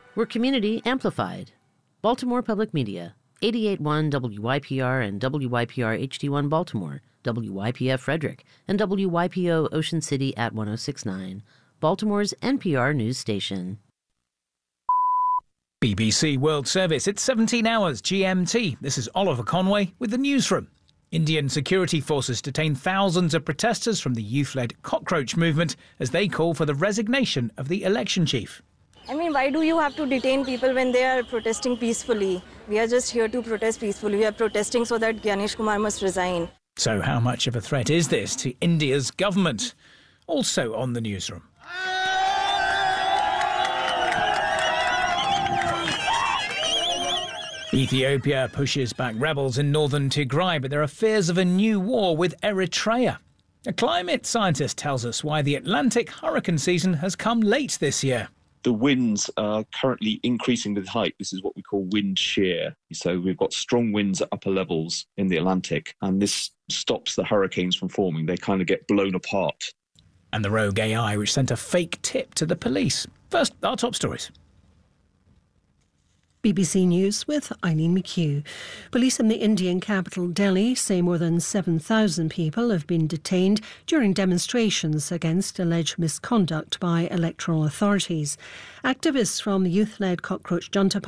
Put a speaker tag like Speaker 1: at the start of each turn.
Speaker 1: We're community amplified. Baltimore Public Media, 88.1 WYPR and WYPR HD1 Baltimore, WYPF Frederick, and WYPO Ocean City at 106.9, Baltimore's NPR news station.
Speaker 2: BBC World Service, it's 17 hours GMT. This is Oliver Conway with the newsroom. Indian security forces detain thousands of protesters from the youth-led cockroach movement as they call for the resignation of the election chief.
Speaker 3: I mean, why do you have to detain people when they are protesting peacefully? We are just here to protest peacefully. We are protesting so that Gyanesh Kumar must resign.
Speaker 2: So how much of a threat is this to India's government? Also on the newsroom. Ethiopia pushes back rebels in northern Tigray, but there are fears of a new war with Eritrea. A climate scientist tells us why the Atlantic hurricane season has come late this year.
Speaker 4: The winds are currently increasing with height. This is what we call wind shear. So we've got strong winds at upper levels in the Atlantic, and this stops the hurricanes from forming. They kind of get blown apart.
Speaker 2: And the rogue AI which sent a fake tip to the police. First, our top stories.
Speaker 5: BBC News with Eileen McHugh. Police in the Indian capital Delhi say more than 7,000 people have been detained during demonstrations against alleged misconduct by electoral authorities. Activists from the youth-led Cockroach Junta